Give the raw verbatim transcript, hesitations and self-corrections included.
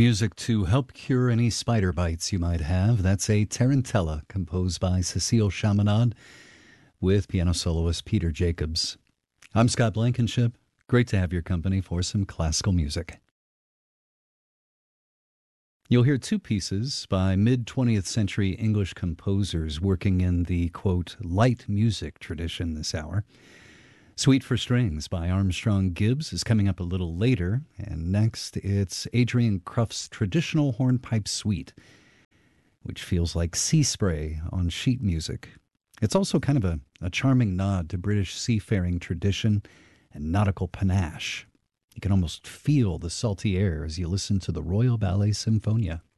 Music to help cure any spider bites you might have. That's a Tarantella composed by Cecile Chaminade with piano soloist Peter Jacobs. I'm Scott Blankenship. Great to have your company for some classical music. You'll hear two pieces by mid-twentieth century English composers working in the, quote, light music tradition this hour. Suite for Strings by Armstrong Gibbs is coming up a little later, and next it's Adrian Cruft's traditional hornpipe suite, which feels like sea spray on sheet music. It's also kind of a, a charming nod to British seafaring tradition and nautical panache. You can almost feel the salty air as you listen to the Royal Ballet Symphonia.